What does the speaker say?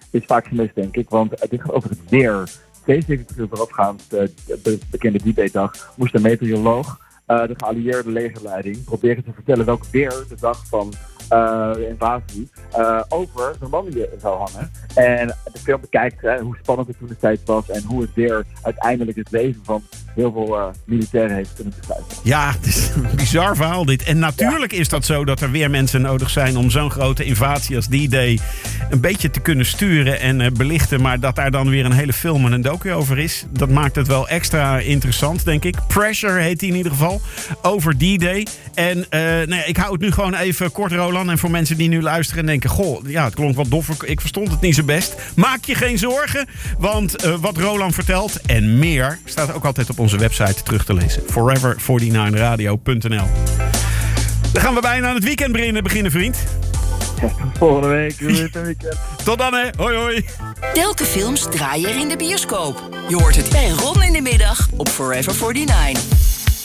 is vaak gemist, denk ik. Want dit gaat over het weer. 72 uur voorafgaand de bekende D-Day-dag moest een meteoroloog, de geallieerde legerleiding, proberen te vertellen welk weer de dag van de invasie over Normandië zou hangen. En de film bekijkt hoe spannend het toen de tijd was en hoe het weer uiteindelijk het leven van heel veel militairen heeft kunnen besluiten. Ja, het is een bizar verhaal dit. En natuurlijk is dat zo dat er weer mensen nodig zijn om zo'n grote invasie als D-Day een beetje te kunnen sturen en belichten. Maar dat daar dan weer een hele film en een docu over is, dat maakt het wel extra interessant, denk ik. Pressure heet die in ieder geval, over D-Day. En ik hou het nu gewoon even kort, Roland. En voor mensen die nu luisteren en denken, goh, ja, het klonk wat doffer, ik verstond het niet zo best. Maak je geen zorgen, want wat Roland vertelt en meer staat ook altijd op onze website terug te lezen. Forever49radio.nl. Dan gaan we bijna aan het weekend beginnen, vriend. Ja, volgende week. Weekend. Tot dan, hè. Hoi, hoi. Welke films draai je er in de bioscoop? Je hoort het bij Ron in de middag op Forever 49.